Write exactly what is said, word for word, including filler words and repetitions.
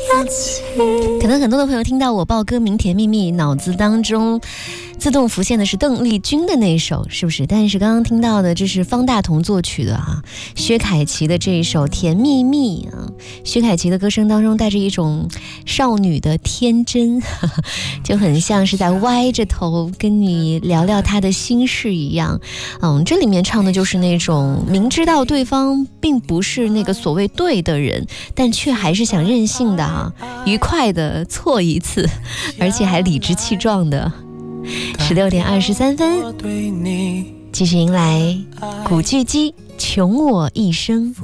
可能很多的朋友听到我报歌名《甜蜜蜜》，脑子当中自动浮现的是邓丽君的那一首，是不是？但是刚刚听到的这是方大同作曲的啊，薛凯琪的这一首《甜蜜蜜》啊，薛凯琪的歌声当中带着一种少女的天真，呵呵，就很像是在歪着头跟你聊聊她的心事一样。嗯，这里面唱的就是那种明知道对方并不是那个所谓对的人，但却还是想任性的啊，愉快的错一次，而且还理直气壮的。十六点二十三分，继续迎来古巨基《穷我一生》。